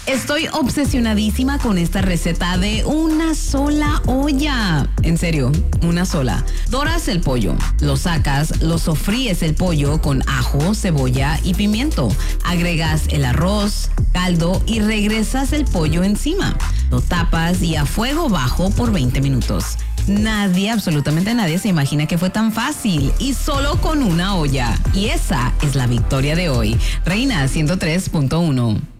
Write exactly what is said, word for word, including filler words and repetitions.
Estoy obsesionadísima con esta receta de una sola olla. En serio, una sola. Doras el pollo, lo sacas, lo sofríes el pollo con ajo, cebolla y pimiento. Agregas el arroz, caldo y regresas el pollo encima. Lo tapas y a fuego bajo por veinte minutos. Nadie, absolutamente nadie se imagina que fue tan fácil y solo con una olla. Y esa es la victoria de hoy. Reina ciento tres punto uno.